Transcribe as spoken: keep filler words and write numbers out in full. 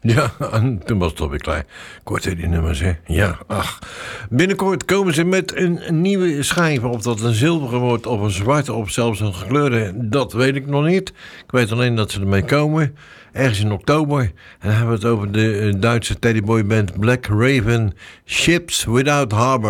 Ja, en toen was het alweer klaar. Kort die nummers, hè. Ja, ach. Binnenkort komen ze met een nieuwe schijf. Of dat een zilveren wordt of een zwarte of zelfs een gekleurde, dat weet ik nog niet. Ik weet alleen dat ze ermee komen. Ergens in oktober. En dan hebben we het over de Duitse teddyboyband Black Raven, Ships Without Harbor.